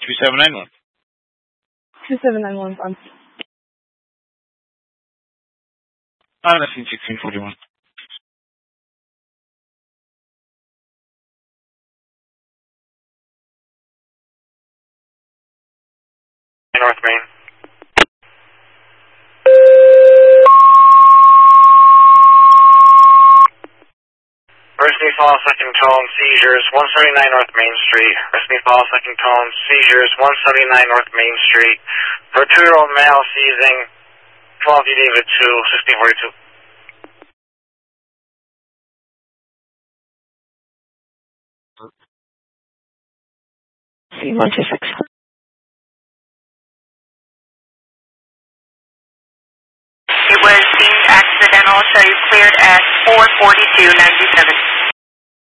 2791. 2791, fine. That's in 1641. North Main. First knee fall, second tone, seizures, 179 North Main Street. First knee fall, second tone, seizures, 179 North Main Street. For a 2-year-old male seizing, 12 David 2, 1642. C126. It was deemed accidental, so you cleared at 4:42:97.